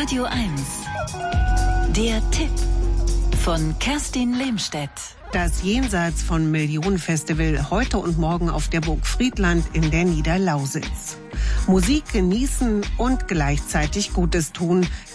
Radio 1. Der Tipp von Kerstin Lehmstedt. Das Jenseits von Millionen Festival heute und morgen auf der Burg Friedland in der Niederlausitz. Musik genießen und gleichzeitig Gutes tun.